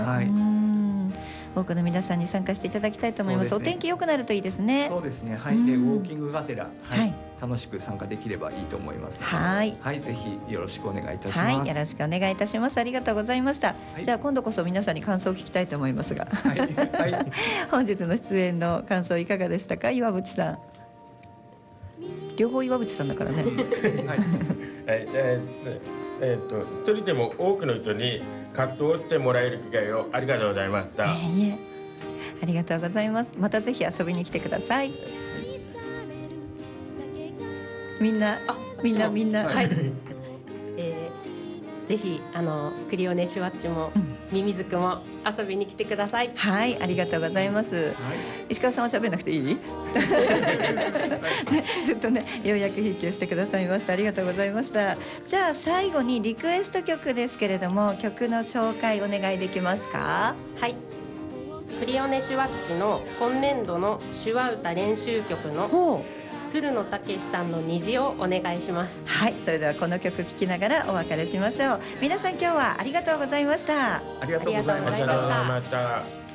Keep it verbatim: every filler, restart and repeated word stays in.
はい、 うん、多くの皆さんに参加していただきたいと思います。 そうですね、 お天気良くなるといいですね。 そうですね、はい、でウォーキングがてら、はいはい、 楽しく参加できればいいと思いますので、 はい、 はい、ぜひよろしくお願いいたします。 はい、よろしくお願いいたします。ありがとうございました。 はい、 じゃあ今度こそ皆さんに感想を聞きたいと思いますが、 はいはい、 本日の出演の感想いかがでしたか、岩渕さん。両方岩渕さんだからね。 はい、 えーえー、っと一人でも多くの人に葛藤をしてもらえる機会をありがとうございました。 えー、いえ、ありがとうございます。またぜひ遊びに来てください。みんな、 あ、 みんなみんな、 はい、えー、ぜひあのクリオネシュワッチも、うん、ミミズクも遊びに来てください。 はい、ありがとうございます。はい、石川さんは喋んなくていい？ね、ずっとね、ようやく筆記をしてくださいました。ありがとうございました。じゃあ最後にリクエスト曲ですけれども、曲の紹介お願いできますか？ はい、クリオネシュワッチの今年度の手話歌練習曲の鶴野武さんの虹をお願いします。 はい、それではこの曲聴きながらお別れしましょう。皆さん今日はありがとうございました。 ありがとうございました。